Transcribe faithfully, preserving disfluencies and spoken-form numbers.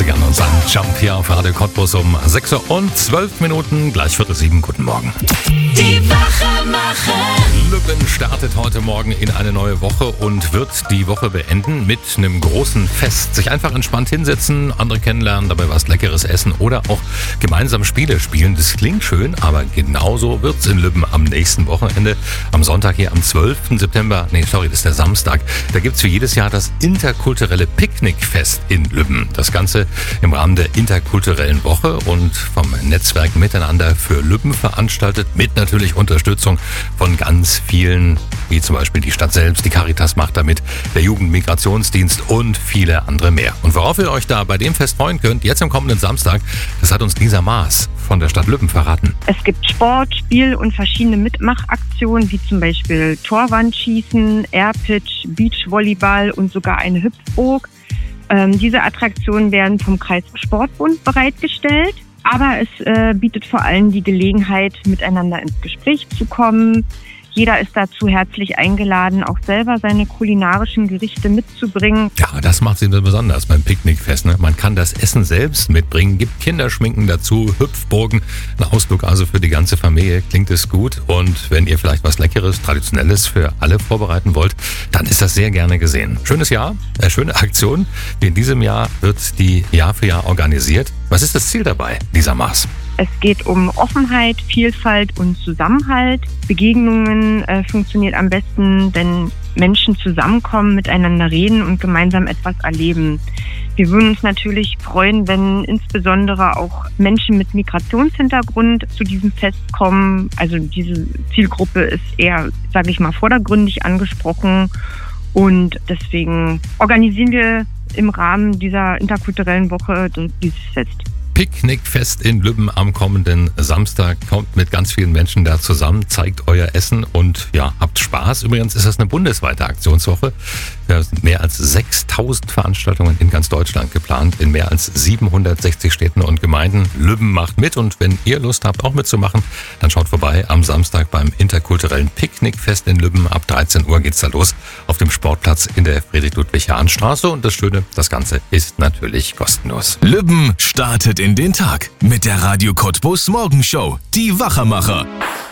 achtzigern und sein Jump hier auf Radio Cottbus um sechs Uhr und zwölf Minuten, gleich Viertel sieben. Guten Morgen. Die Wachemacher. Lübben startet heute Morgen in eine neue Woche und wird die Woche beenden mit einem großen Fest. Sich einfach entspannt hinsetzen, andere kennenlernen, dabei was Leckeres essen oder auch gemeinsam Spiele spielen. Das klingt schön, aber genauso wird's in Lübben am nächsten Wochenende. Am Sonntag hier am zwölften September, nee, sorry, das ist der Samstag. Da gibt's wie jedes Jahr das interkulturelle Picknickfest in Lübben. Das Ganze im Rahmen der interkulturellen Woche und vom Netzwerk Miteinander für Lübben veranstaltet, mit natürlich Unterstützung von ganz vielen, wie zum Beispiel die Stadt selbst, die Caritas macht damit, der Jugendmigrationsdienst und viele andere mehr. Und worauf ihr euch da bei dem Fest freuen könnt, jetzt am kommenden Samstag, das hat uns Lisa Maas von der Stadt Lübben verraten. Es gibt Sport, Spiel und verschiedene Mitmachaktionen, wie zum Beispiel Torwandschießen, Airpitch, Beachvolleyball und sogar eine Hüpfburg. Ähm, diese Attraktionen werden vom Kreis Sportbund bereitgestellt. Aber es äh, bietet vor allem die Gelegenheit, miteinander ins Gespräch zu kommen. Jeder ist dazu herzlich eingeladen, auch selber seine kulinarischen Gerichte mitzubringen. Ja, das macht es eben besonders beim Picknickfest. Ne? Man kann das Essen selbst mitbringen, gibt Kinderschminken dazu, Hüpfburgen, ein Ausflug also für die ganze Familie. Klingt es gut? Und wenn ihr vielleicht was Leckeres, Traditionelles für alle vorbereiten wollt, dann ist das sehr gerne gesehen. Schönes Jahr, äh, schöne Aktion. In diesem Jahr wird die Jahr für Jahr organisiert. Was ist das Ziel dabei, Lisa Maas? Es geht um Offenheit, Vielfalt und Zusammenhalt. Begegnungen äh, funktioniert am besten, wenn Menschen zusammenkommen, miteinander reden und gemeinsam etwas erleben. Wir würden uns natürlich freuen, wenn insbesondere auch Menschen mit Migrationshintergrund zu diesem Fest kommen. Also diese Zielgruppe ist eher, sage ich mal, vordergründig angesprochen. Und deswegen organisieren wir im Rahmen dieser interkulturellen Woche dieses Fest. Picknickfest in Lübben am kommenden Samstag. Kommt mit ganz vielen Menschen da zusammen, zeigt euer Essen und ja, habt Spaß. Übrigens ist das eine bundesweite Aktionswoche. Da sind mehr als sechstausend Veranstaltungen in ganz Deutschland geplant, in mehr als siebenhundertsechzig Städten und Gemeinden. Lübben macht mit und wenn ihr Lust habt, auch mitzumachen, dann schaut vorbei am Samstag beim interkulturellen Picknickfest in Lübben. Ab dreizehn Uhr geht's da los auf dem Sportplatz in der Friedrich-Ludwig-Jahn-Straße. Und das Schöne, das Ganze ist natürlich kostenlos. Lübben startet in den Tag mit der Radio Cottbus Morgenshow. Die Wachemacher.